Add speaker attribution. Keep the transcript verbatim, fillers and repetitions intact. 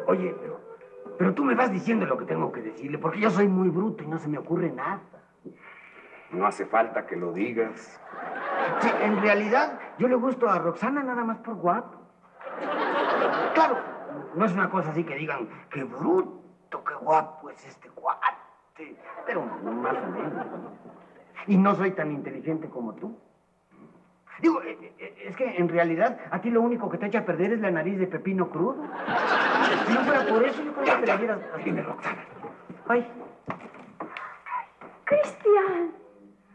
Speaker 1: Oye, pero, pero tú me vas diciendo lo que tengo que decirle, porque yo soy muy bruto y no se me ocurre nada.
Speaker 2: No hace falta que lo digas.
Speaker 1: Sí, en realidad, yo le gusto a Roxana nada más por guapo. Claro, no es una cosa así que digan, qué bruto, qué guapo es este cuate, pero más o menos. Y no soy tan inteligente como tú. Digo, es que en realidad a ti lo único que te echa a perder es la nariz de pepino crudo. Si no fuera por eso, yo creo que te la dieras...
Speaker 2: Dime, Roxana.
Speaker 1: Ay.
Speaker 3: Cristian.